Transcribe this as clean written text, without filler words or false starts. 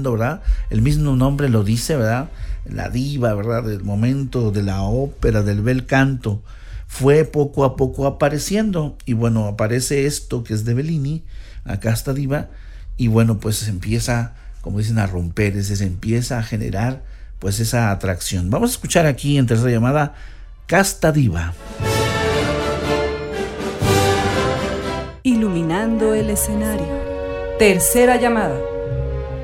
avanzando, ¿verdad? El mismo nombre lo dice, ¿verdad? La diva, ¿verdad? Del momento de la ópera, del bel canto, fue poco a poco apareciendo. Y bueno, aparece esto que es de Bellini, la casta diva, y bueno, pues se empieza, como dicen, a romper, se empieza a generar pues esa atracción. Vamos a escuchar aquí en tercera llamada, Casta Diva. Iluminando el escenario. Tercera llamada.